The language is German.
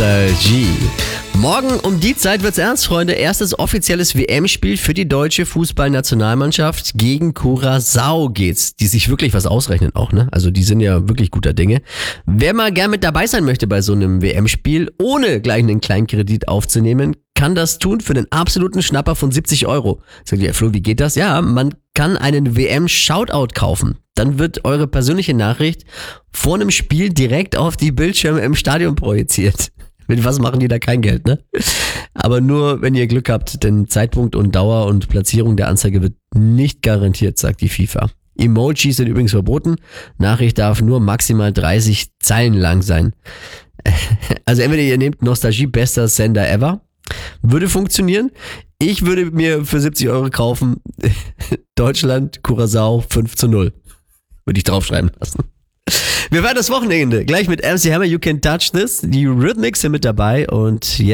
Nostalgie. Morgen um die Zeit wird's ernst, Freunde. Erstes offizielles WM-Spiel für die deutsche Fußballnationalmannschaft. Gegen Curaçao geht's, die sich wirklich was ausrechnen auch, ne? Also die sind ja wirklich guter Dinge. Wer mal gern mit dabei sein möchte bei so einem WM-Spiel, ohne gleich einen kleinen Kredit aufzunehmen, kann das tun für den absoluten Schnapper von 70 €. Sagt ihr, Flo, wie geht das? Ja, man kann einen WM-Shoutout kaufen. Dann wird eure persönliche Nachricht vor einem Spiel direkt auf die Bildschirme im Stadion projiziert. Mit was machen die da kein Geld, ne? Aber nur, wenn ihr Glück habt, denn Zeitpunkt und Dauer und Platzierung der Anzeige wird nicht garantiert, sagt die FIFA. Emojis sind übrigens verboten. Nachricht darf nur maximal 30 Zeilen lang sein. Also entweder ihr nehmt Nostalgie, bester Sender ever. Würde funktionieren. Ich würde mir für 70 € kaufen, Deutschland, Curaçao 5:0. Würde ich draufschreiben lassen. Wir werden das Wochenende gleich mit MC Hammer, You Can Touch This. Die Rhythmics sind mit dabei und jetzt